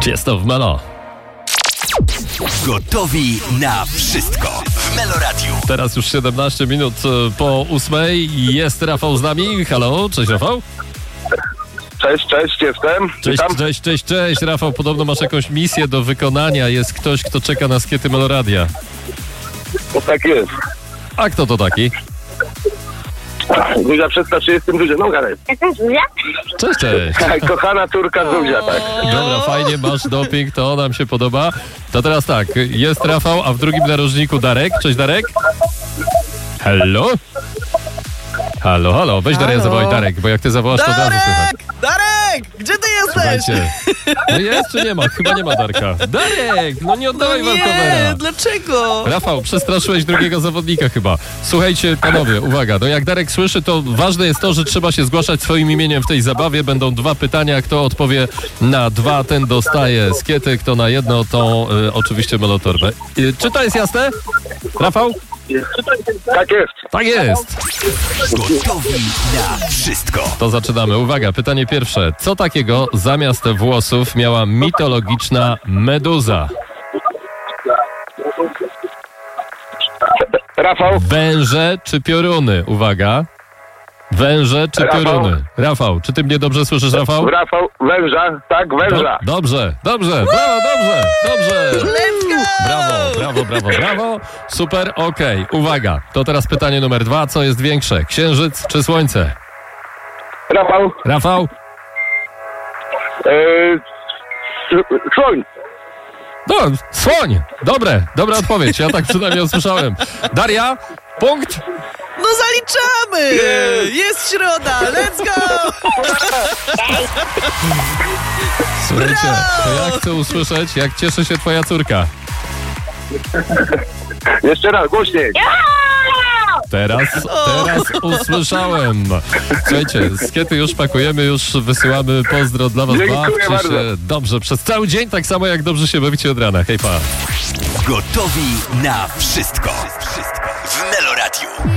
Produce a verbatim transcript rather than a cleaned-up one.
Tiesto w Melo. Gotowi na wszystko w Meloradiu. Teraz już siedemnaście minut po ósmej. Jest Rafał z nami. Halo, cześć Rafał. Cześć, cześć, jestem. Cześć, Witam. cześć, cześć, cześć. Rafał, podobno masz jakąś misję do wykonania. Jest ktoś, kto czeka na skiety Meloradia. No tak jest. A kto to taki? Zuzia, przedstaw się, jestem Zuzia. No gadaj. Cześć, cześć. Kochana córka Zuzia, tak. Dobra, fajnie, masz doping, to nam się podoba. To teraz tak, jest Rafał, a w drugim narożniku Darek. Cześć Darek. Hello? Halo, halo, weź Daria zawołaj Darek, bo jak ty zawołasz, to od razu słychać. Darek! Gdzie ty jesteś? Słuchajcie, no jest czy nie ma? Chyba nie ma Darka. Darek, no nie oddawaj No walkowera. nie, dlaczego? Rafał, przestraszyłeś drugiego zawodnika chyba. Słuchajcie, panowie, uwaga, no jak Darek słyszy, to ważne jest to, że trzeba się zgłaszać swoim imieniem w tej zabawie. Będą dwa pytania, kto odpowie na dwa, ten dostaje skiety, kto na jedno, to y, oczywiście melotorbę. Y, czy to jest jasne? Rafał? Tak jest. Tak jest. Gotowi na wszystko. To zaczynamy. Uwaga, pytanie pierwsze. Co takiego zamiast włosów miała mitologiczna meduza? Rafał, Węże czy pioruny? Uwaga. Węże czy Rafał. pioruny? Rafał, czy ty mnie dobrze słyszysz, Rafał? Rafał, węża, tak, węża. Do, dobrze, dobrze, brawo, dobrze, dobrze. Let's go! Brawo, brawo, brawo, brawo. Super, okej. Uwaga, to teraz pytanie numer dwa. Co jest większe, księżyc czy słońce? Rafał, Rafał? yy, słoń. No, słoń. Dobre, dobra odpowiedź. Ja tak przynajmniej usłyszałem. Daria, punkt. No zaliczamy! Jest środa! Let's go! Słuchajcie, to ja chcę usłyszeć, jak cieszy się twoja córka. Jeszcze raz, głośniej. Teraz, teraz usłyszałem. Słuchajcie, skiety już pakujemy, już wysyłamy pozdro dla was. Dziękuję Bawcie bardzo. się dobrze przez cały dzień, tak samo jak dobrze się bawicie od rana. Hej, pa. Gotowi na wszystko. Wszystko w Meloradiu.